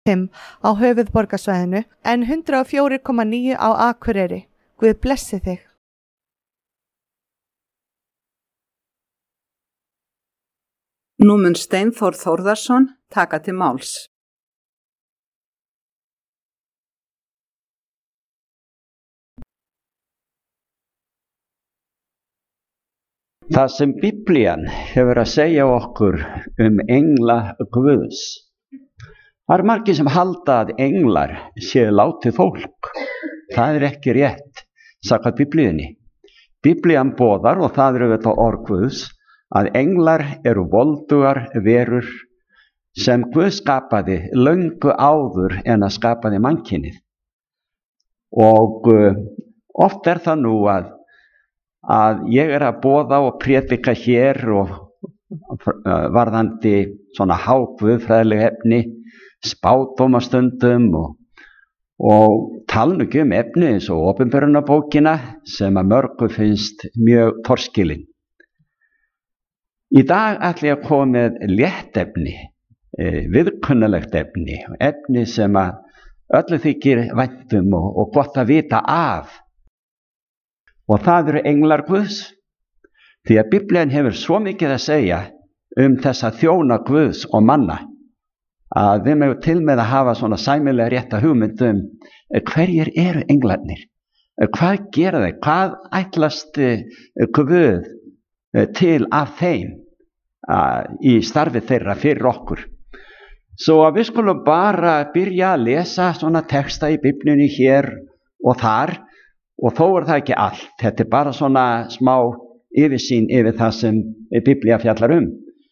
5 á höfuðborgarsvæðinu en 104,9 á Akureyri. Guð blessi þig. Nú mun Steinþór Þórðarson taka til máls. Það sem Biblían hefur að segja okkur engla Guðs. Það eru margir sem halda að englar séu látið fólk. Það er ekki rétt, samkvæmt Biblíunni. Biblían boðar, og það eru auðvitað orð Guðs, að englar eru voldugar verur sem Guð skapaði löngu áður en að skapaði mannkynið. Og oft er það nú að ég er að boða og prédika hér og varðandi svona háguðfræðileg efni, spádómastundum og tala nú ekki efni eins og opinberunarbókina sem að mörgu finnst mjög torskilin. Í dag ætla ég að koma með létt efni, viðkunnalegt efni sem að öllu þykir vænt og gott að vita af. Og það eru englar Guðs, því að Biblían hefur svo mikið að segja þessa þjóna Guðs og manna, að við megum til með að hafa svona sæmilega rétta hugmynd hverjir eru englarnir, hvað gera þeir, hvað ætlast Guð til af þeim í starfi þeirra fyrir okkur. Svo að við skulum bara byrja að lesa svona texta í Biblíunni hér og þar, og þó er það ekki allt, þetta er bara svona smá yfirsýn yfir það sem Biblía fjallar